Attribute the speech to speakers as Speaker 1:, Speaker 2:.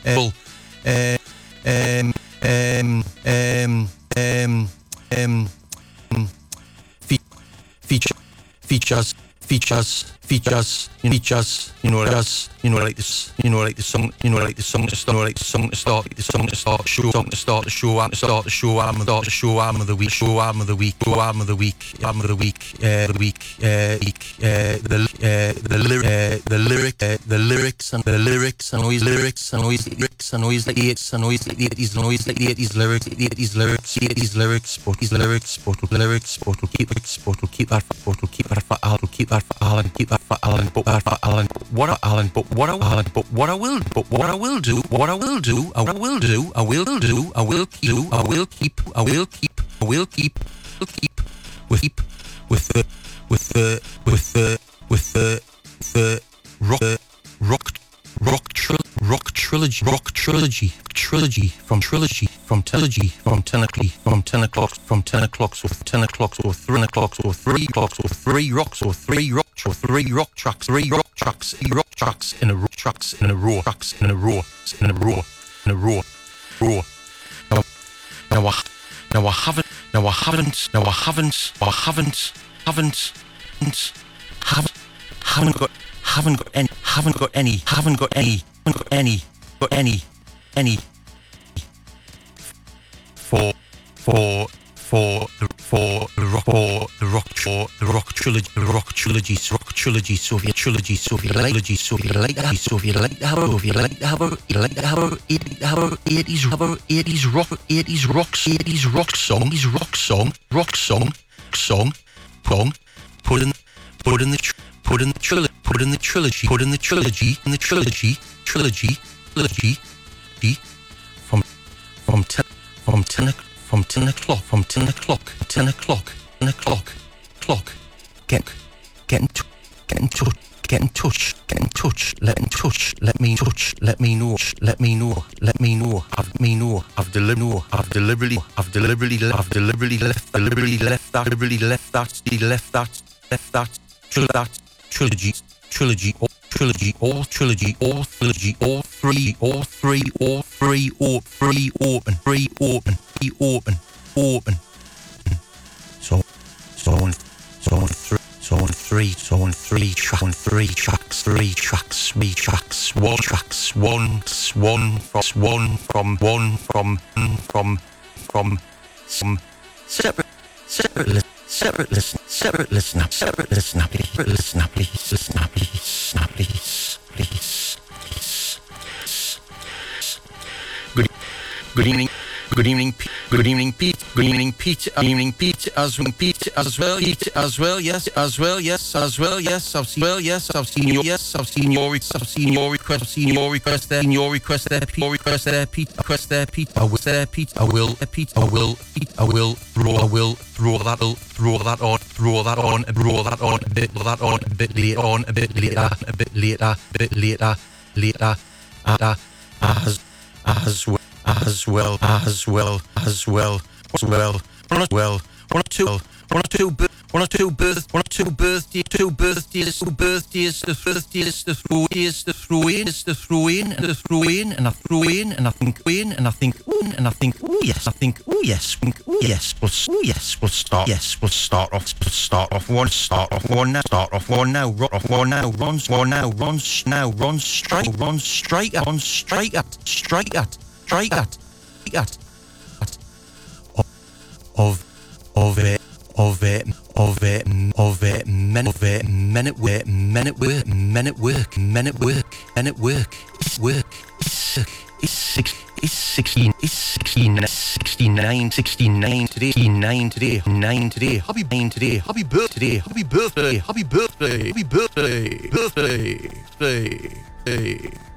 Speaker 1: features, like this, like the song, like the song to start, like the song to start, the song to start the show, the start the show, album of the week, album of the week, album of the week, album of the week, the lyrics and noise lyrics and noise like the 80s noise like the 80s lyrics, but these lyrics, but will keep that for Alan, what I will do, rock trilogy from 10 o'clock or 3 o'clock or 3 o'clock or 3 o'clock or 3 rocks or 3 rock tracks in a row. Now I haven't got any for the rock trilogy, Soviet trilogy, Soviet like to have 80s rock song, put in the trilogy from 10 o'clock, get in touch, let me know, I've deliberately left that trilogy, all three open. So on three tracks, from some separate listen, please. Good evening, Pete. As well. Yes. I've seen your request there, Pete. I will throw that on a bit later, as well. One or two birthdays, the throw in, and I throw in, and I think, oh yes, we'll start off one now, run straight at men at work. It's 69 today. Happy birthday.